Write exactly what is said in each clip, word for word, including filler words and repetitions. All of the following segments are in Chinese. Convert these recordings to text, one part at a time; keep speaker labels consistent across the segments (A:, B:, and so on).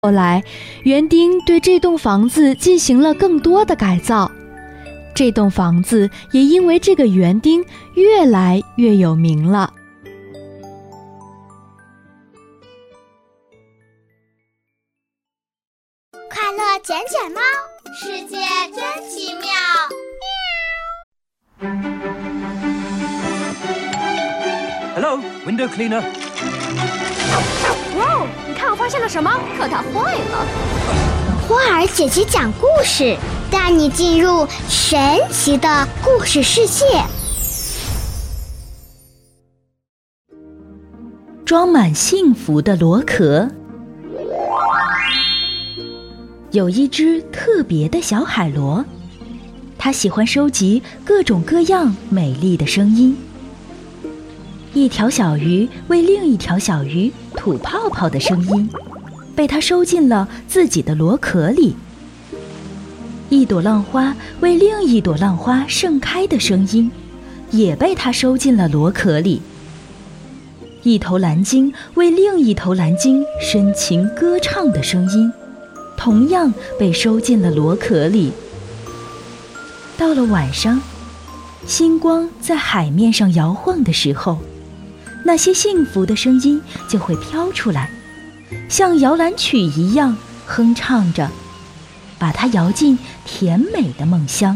A: 后来，园丁对这栋房子进行了更多的改造，这栋房子也因为这个园丁越来越有名了。
B: 快乐捡捡猫，世界真奇妙。
C: Hello, window cleaner.
D: 哇，你看我发现了什么？可它坏了。
B: 花儿姐姐讲故事，带你进入神奇的故事世界。
E: 装满幸福的螺壳。有一只特别的小海螺，它喜欢收集各种各样美丽的声音。一条小鱼为另一条小鱼吐泡泡的声音，被它收进了自己的螺壳里。一朵浪花为另一朵浪花盛开的声音，也被它收进了螺壳里。一头蓝鲸为另一头蓝鲸深情歌唱的声音，同样被收进了螺壳里。到了晚上，星光在海面上摇晃的时候，那些幸福的声音就会飘出来，像摇篮曲一样哼唱着，把它摇进甜美的梦乡。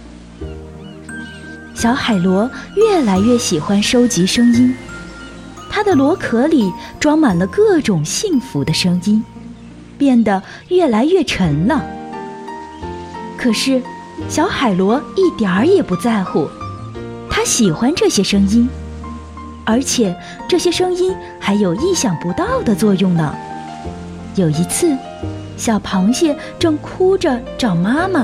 E: 小海螺越来越喜欢收集声音，它的螺壳里装满了各种幸福的声音，变得越来越沉了。可是小海螺一点儿也不在乎，它喜欢这些声音，而且这些声音还有意想不到的作用呢。有一次，小螃蟹正哭着找妈妈。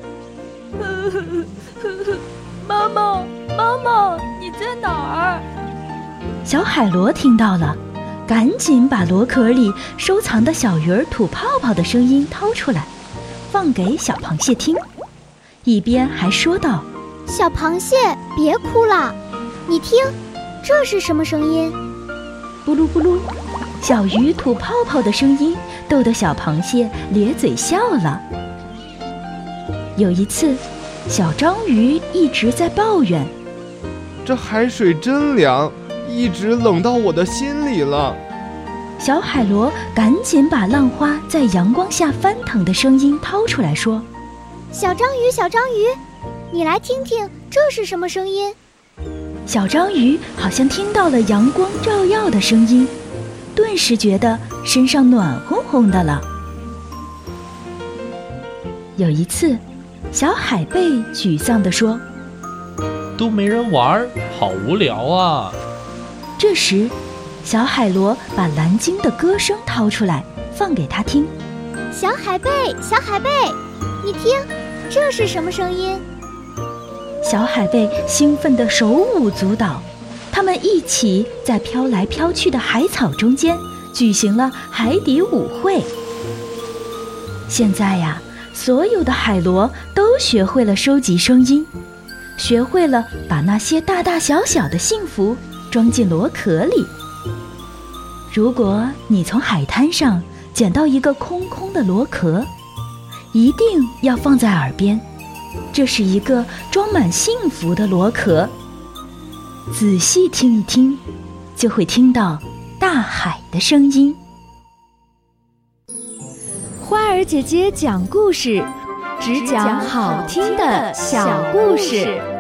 E: 妈妈，妈妈，你在哪儿？小海螺听到了，赶紧把螺壳里收藏的小鱼儿吐泡泡的声音掏出来，放给小螃蟹听，一边还说道：
B: 小螃蟹，别哭了，你听，这是什么声音？
E: 咕噜咕噜，小鱼吐泡泡的声音逗得小螃蟹咧嘴笑了。有一次，小章鱼一直在抱怨：
F: 这海水真凉，一直冷到我的心里了。
E: 小海螺赶紧把浪花在阳光下翻腾的声音掏出来说：
B: 小章鱼，小章鱼，你来听听，这是什么声音？
E: 小章鱼好像听到了阳光照耀的声音，顿时觉得身上暖烘烘的了。有一次，小海贝沮丧地说：
G: 都没人玩，好无聊啊。
E: 这时，小海螺把蓝鲸的歌声掏出来，放给他听。
B: 小海贝，小海贝，你听，这是什么声音？
E: 小海贝兴奋得手舞足蹈，他们一起在飘来飘去的海草中间举行了海底舞会。现在呀，所有的海螺都学会了收集声音，学会了把那些大大小小的幸福装进螺壳里。如果你从海滩上捡到一个空空的螺壳，一定要放在耳边，这是一个装满幸福的螺壳。仔细听一听，就会听到大海的声音。
A: 花儿姐姐讲故事，只讲好听的小故事。